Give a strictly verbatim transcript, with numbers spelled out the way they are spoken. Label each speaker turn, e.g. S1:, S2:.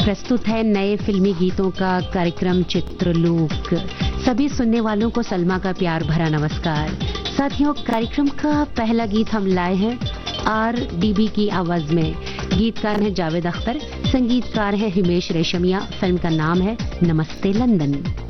S1: प्रस्तुत है नए फिल्मी गीतों का कार्यक्रम चित्रलोक। सभी सुनने वालों को सलमा का प्यार भरा नमस्कार। साथियों, कार्यक्रम का पहला गीत हम लाए हैं आर डी बी की आवाज में। गीतकार हैं जावेद अख्तर, संगीतकार हैं हिमेश रेशमिया। फिल्म का नाम है नमस्ते लंदन।